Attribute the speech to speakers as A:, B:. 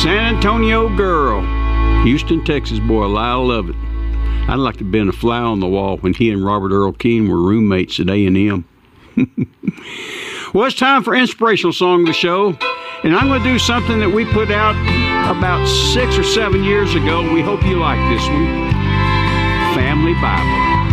A: San Antonio Girl. Houston, Texas boy, Lyle Lovett. I'd like to have been a fly on the wall when he and Robert Earl Keen were roommates at A&M. Well, it's time for Inspirational Song of the Show. And I'm going to do something that we put out about 6 or 7 years ago. We hope you like this one. Family Bible.